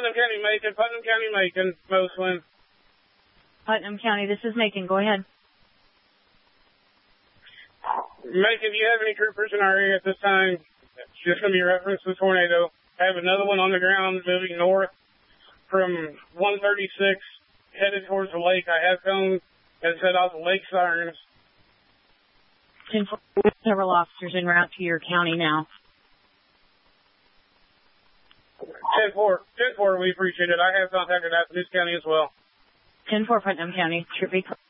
Putnam County, Macon, Moslin. Putnam County, this is Macon. Go ahead. Macon, do you have any troopers in our area at this time? It's just going to be reference to the tornado. I have another one on the ground moving north from 136 headed towards the lake. I have phoned and set off the lake sirens. 10-4, several officers en route to your county now. 10-4, we appreciate it. I have contacted Athens County as well. 10-4, Putnam County. Troop